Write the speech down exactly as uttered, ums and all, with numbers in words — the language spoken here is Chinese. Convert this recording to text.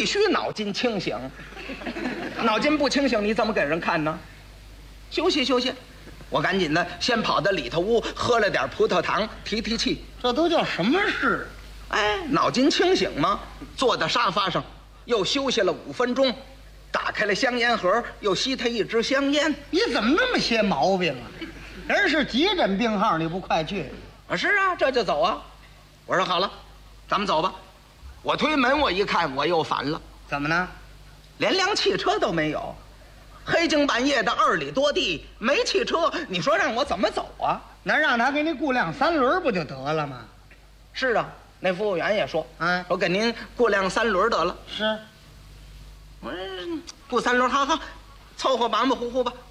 必须脑筋清醒。脑筋不清醒，你怎么给人看呢？休息休息，我赶紧的先跑到里头屋，喝了点葡萄糖提提气。 这都叫什么事？ 哎，脑筋清醒吗？坐在沙发上，又休息了五分钟，打开了香烟盒，又吸他一支香烟。 你怎么那么些毛病啊？人是急诊病号，你不快去？ 啊，是啊，这就走啊。我说好了，咱们走吧。我推门，我一看，我又烦了。 怎么呢？ 连辆汽车都没有，黑更半夜的二里多地没汽车，你说让我怎么走啊？ 那让他给你雇辆三轮不就得了吗？ 是啊，那服务员也说， 嗯， 我给您雇辆三轮得了。 是， 我说雇三轮，好好，凑合马马虎虎吧。